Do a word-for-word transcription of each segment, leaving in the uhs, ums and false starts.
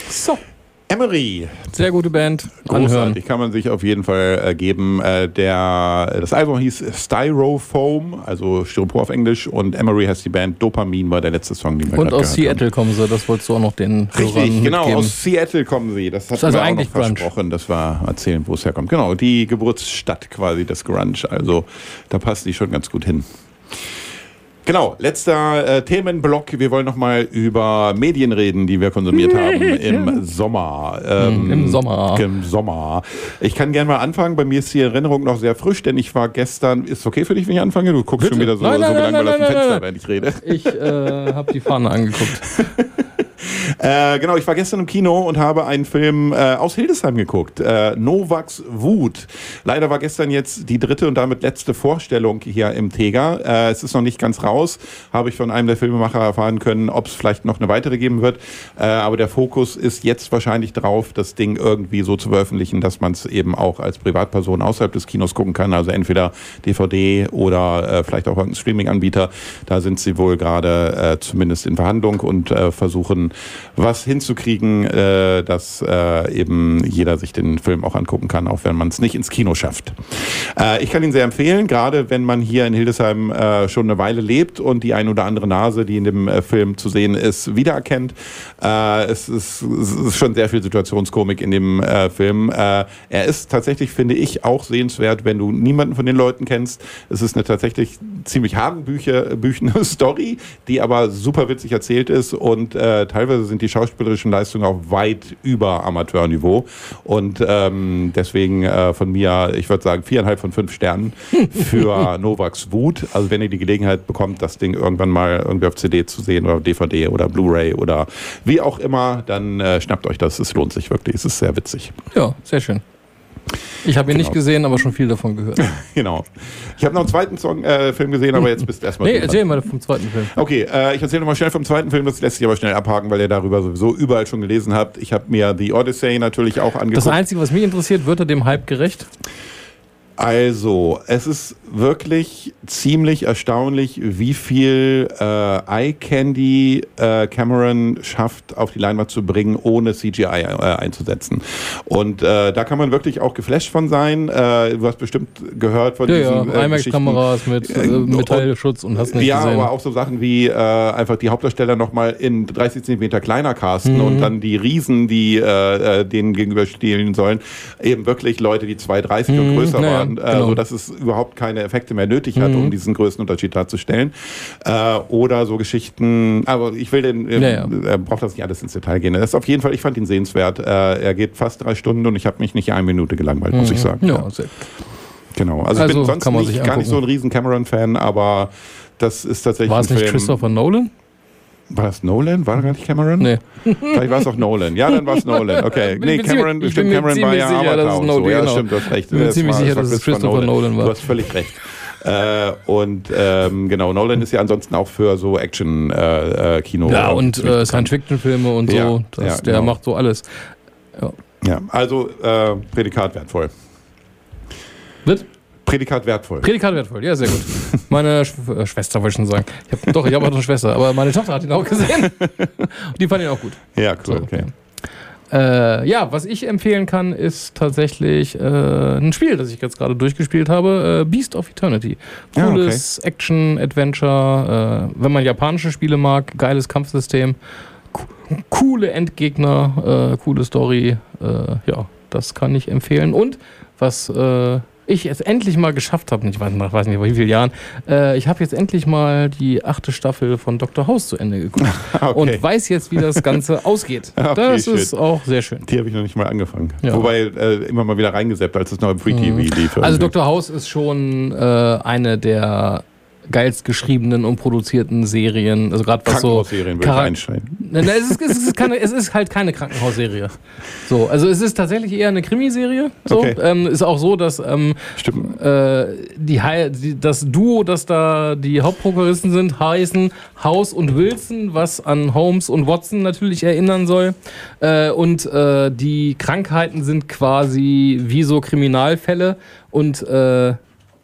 So. Emery. Sehr gute Band. Großartig, Anhören. kann man sich auf jeden Fall äh, geben. Äh, der, das Album hieß Styrofoam, also Styropor auf Englisch, und Emery heißt die Band. Dopamin war der letzte Song, den wir Und aus gehört Seattle haben. kommen sie, das wolltest du auch noch den Richtig, Hörern genau, mitgeben. aus Seattle kommen sie. Das hat ist also mir auch eigentlich noch Grunge. versprochen. Das war erzählen, wo es herkommt. Genau, die Geburtsstadt quasi des Grunge. Also da passt die schon ganz gut hin. Genau, letzter äh, Themenblock. Wir wollen nochmal über Medien reden, die wir konsumiert haben im Sommer. Ähm, Im Sommer. Im Sommer. Ich kann gerne mal anfangen. Bei mir ist die Erinnerung noch sehr frisch, denn ich war gestern... Ist es okay für dich, wenn ich anfange? Du guckst Bitte. schon wieder so, Nein, nein, so nein, gelangweilt nein, aus dem nein, Fenster, nein. während ich rede. Ich äh, habe die Fahne angeguckt. Äh, genau, ich war gestern im Kino und habe einen Film äh, aus Hildesheim geguckt. Äh, Novaks Wut. Leider war gestern jetzt die dritte und damit letzte Vorstellung hier im Tega. Äh, es ist noch nicht ganz raus, habe ich von einem der Filmemacher erfahren können, ob es vielleicht noch eine weitere geben wird. Äh, aber der Fokus ist jetzt wahrscheinlich drauf, das Ding irgendwie so zu veröffentlichen, dass man es eben auch als Privatperson außerhalb des Kinos gucken kann. Also entweder D V D oder äh, vielleicht auch irgendein Streaming-Anbieter. Da sind sie wohl gerade äh, zumindest in Verhandlung und äh, versuchen, was hinzukriegen, äh, dass äh, eben jeder sich den Film auch angucken kann, auch wenn man es nicht ins Kino schafft. Äh, ich kann ihn sehr empfehlen, gerade wenn man hier in Hildesheim äh, schon eine Weile lebt und die ein oder andere Nase, die in dem äh, Film zu sehen ist, wiedererkennt. Äh, es, ist, es ist schon sehr viel Situationskomik in dem äh, Film. Äh, er ist tatsächlich, finde ich, auch sehenswert, wenn du niemanden von den Leuten kennst. Es ist eine tatsächlich ziemlich hanebüchene Story, die aber super witzig erzählt ist und äh, teilweise sind die schauspielerischen Leistungen auch weit über Amateurniveau und ähm, deswegen äh, von mir, ich würde sagen, viereinhalb von fünf Sternen für Novaks Wut. Also wenn ihr die Gelegenheit bekommt, das Ding irgendwann mal irgendwie auf C D zu sehen oder D V D oder Blu-ray oder wie auch immer, dann äh, schnappt euch das. Es lohnt sich wirklich. Es ist sehr witzig. Ja, sehr schön. Ich habe ihn Genau. nicht gesehen, aber schon viel davon gehört. Genau. Ich habe noch einen zweiten Song, äh, Film gesehen, aber jetzt bist du erstmal... Nee, dran. erzähl mal vom zweiten Film. Okay, äh, ich erzähle nochmal schnell vom zweiten Film, das lässt sich aber schnell abhaken, weil ihr darüber sowieso überall schon gelesen habt. Ich habe mir The Odyssey natürlich auch angeguckt. Das Einzige, was mich interessiert, wird er dem Hype gerecht? Also, es ist wirklich ziemlich erstaunlich, wie viel äh, Eye Candy äh, Cameron schafft, auf die Leinwand zu bringen, ohne C G I äh, einzusetzen. Und äh, da kann man wirklich auch geflasht von sein. Äh, du hast bestimmt gehört von Ja, diesen ja, äh, IMAX-Kameras mit äh, Metallschutz und hast nicht ja, gesehen. aber auch so Sachen wie äh, einfach die Hauptdarsteller nochmal in dreißig Zentimeter kleiner casten Mhm. und dann die Riesen, die äh, denen gegenüberstehen sollen, eben wirklich Leute, die zwei dreißig Mhm, und größer naja, waren, äh, genau. so dass es überhaupt keine Effekte mehr nötig hat, Mhm. um diesen Größenunterschied darzustellen. Äh, oder so Geschichten, aber ich will den, äh, Ja, ja. äh, braucht das nicht alles ins Detail gehen. Das ist auf jeden Fall, ich fand ihn sehenswert. Äh, er geht fast drei Stunden und ich habe mich nicht eine Minute gelangweilt, muss Mhm. ich sagen. Ja, sehr gut. Genau. Also, Also ich bin sonst kann man nicht, sich gar nicht so ein angucken. riesen Cameron-Fan, aber das ist tatsächlich War es ein nicht Film. Christopher Nolan? War das Nolan? War das gar nicht Cameron? Nee. Vielleicht war es auch Nolan. Ja, dann war es Nolan. Okay. Bin Nee, mir Cameron, ziemlich- ich stimmt, bin mir Cameron war ziemlich ja sicher, dass Avatar es und so. Nolan- Ja, genau. stimmt, du hast recht. Ich bin mir Es ziemlich war- sicher, es war dass es Christopher Nolan war. Du hast völlig recht. Äh, und ähm, genau, Nolan ist ja ansonsten auch für so Action-Kino. Äh, ja, und äh, Science-Fiction-Filme und so. Ja, Das, ja, der genau. macht so alles. Ja. Ja, also äh, Prädikat wertvoll. Wird? Prädikat wertvoll. Prädikat wertvoll, ja, sehr gut. Meine Sch- äh, Schwester wollte ich schon sagen. Ich hab, doch, ich habe auch eine Schwester, aber meine Tochter hat ihn auch gesehen. Die fand ihn auch gut. Ja, cool, So, okay. Äh, ja, was ich empfehlen kann, ist tatsächlich äh, ein Spiel, das ich jetzt gerade durchgespielt habe, äh, Beast of Eternity. Ja, okay. Cooles Action-Adventure, äh, wenn man japanische Spiele mag, geiles Kampfsystem, co- coole Endgegner, äh, coole Story, äh, ja, das kann ich empfehlen. Und was äh, ich jetzt endlich mal geschafft habe, ich weiß, nach weiß nicht vor wie vielen Jahren, äh, ich habe jetzt endlich mal die achte Staffel von Doktor House zu Ende geguckt Okay. und weiß jetzt, wie das Ganze ausgeht. Okay, Das schön. ist auch sehr schön. Die habe ich noch nicht mal angefangen. Ja. Wobei äh, immer mal wieder reingesappt, als es noch im Free-T V lief. Also irgendwie. Doktor House ist schon äh, eine der geilst geschriebenen und produzierten Serien, also gerade was so Krankenhausserien würde ich Chara- einsteigen. Nein, nein, es, ist, es, ist keine, es ist halt keine Krankenhausserie. So, also es ist tatsächlich eher eine Krimiserie. So. Okay. Ähm, ist auch so, dass ähm, Stimmt. äh, die, Hei- die, das Duo, das da die Hauptprokuristen sind, heißen House und Wilson, was an Holmes und Watson natürlich erinnern soll. Äh, und äh, die Krankheiten sind quasi wie so Kriminalfälle und äh,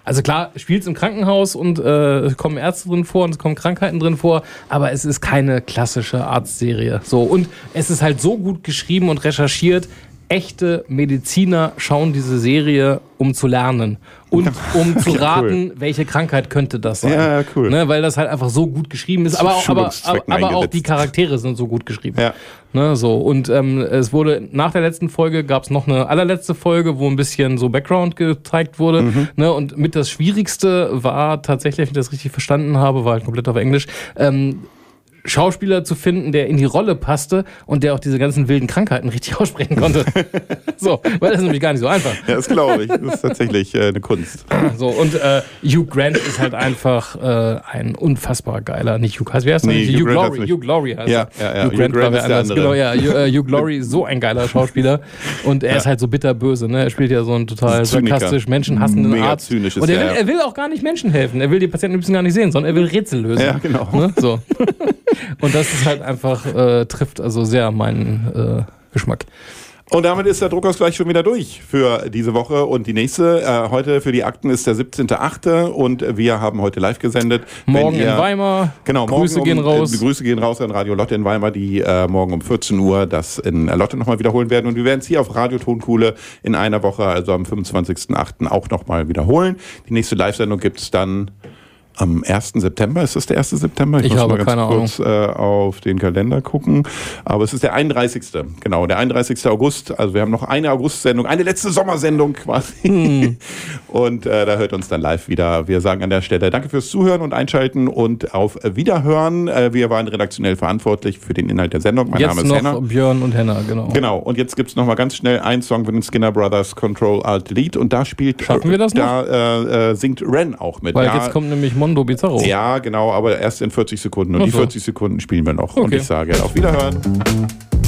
Also klar, spielt's im Krankenhaus und äh, es kommen Ärzte drin vor und es kommen Krankheiten drin vor, aber es ist keine klassische Arztserie. So, und es ist halt so gut geschrieben und recherchiert. Echte Mediziner schauen diese Serie, um zu lernen und um zu raten, cool. welche Krankheit könnte das sein. Ja, cool. Ne, weil das halt einfach so gut geschrieben ist. Aber auch, aber, aber, aber auch die Charaktere sind so gut geschrieben. Ja. Ne, so. Und ähm, es wurde nach der letzten Folge gab es noch eine allerletzte Folge, wo ein bisschen so Background gezeigt wurde. Mhm. Ne, und mit das Schwierigste war tatsächlich, wenn ich das richtig verstanden habe, war halt komplett auf Englisch, ähm, Schauspieler zu finden, der in die Rolle passte und der auch diese ganzen wilden Krankheiten richtig aussprechen konnte. So, weil das ist nämlich gar nicht so einfach. Ja, das glaube ich. Das ist tatsächlich äh, eine Kunst. So, und äh, Hugh Grant ist halt einfach äh, ein unfassbar geiler, nicht Hugh, wie heißt nee, Hugh, Hugh Glory. Hugh Glory heißt ja, ja, ja. Hugh, Hugh Grant, Grant war wer anders. Genau, ja. Hugh, äh, Hugh Glory ist so ein geiler Schauspieler und er ja. ist halt so bitterböse, ne? Er spielt ja so einen total sarkastisch, menschenhassenden Mega Arzt. Zynisch ist und er will, ja. er will auch gar nicht Menschen helfen. Er will die Patienten ein bisschen gar nicht sehen, sondern er will Rätsel lösen. Ja, genau. Ne? So. Und das ist halt einfach, äh, trifft also sehr meinen äh, Geschmack. Und damit ist der Druckausgleich schon wieder durch für diese Woche und die nächste. Äh, heute für die Akten ist der siebzehnter achte und wir haben heute live gesendet. Morgen ihr, in Weimar. Genau, Grüße morgen um, gehen raus. Die Grüße gehen raus an Radio Lotte in Weimar, die äh, morgen um vierzehn Uhr das in Lotte nochmal wiederholen werden. Und wir werden es hier auf Radio Tonkuhle in einer Woche, also am fünfundzwanzigster achten auch nochmal wiederholen. Die nächste Live-Sendung gibt es dann am ersten September. Ist das der erste September? Ich, ich muss habe mal ganz keine kurz äh, auf den Kalender gucken. Aber es ist der einunddreißigste Genau, der einunddreißigste August. Also wir haben noch eine August-Sendung, eine letzte Sommersendung quasi. Hm. Und äh, da hört uns dann live wieder. Wir sagen an der Stelle danke fürs Zuhören und Einschalten und auf Wiederhören. Äh, wir waren redaktionell verantwortlich für den Inhalt der Sendung. Mein jetzt Name ist noch Henna. Björn und Henna, genau. Genau, und jetzt gibt es noch mal ganz schnell einen Song von den Skinner Brothers, Control Alt Delete. Und da spielt, Schaffen wir das noch? Da äh, äh, singt Ren auch mit. Weil ja, jetzt kommt nämlich Mondo Bizarro. Ja, genau, aber erst in vierzig Sekunden. Und Ach die so. vierzig Sekunden spielen wir noch. Okay. Und ich sage auf Wiederhören.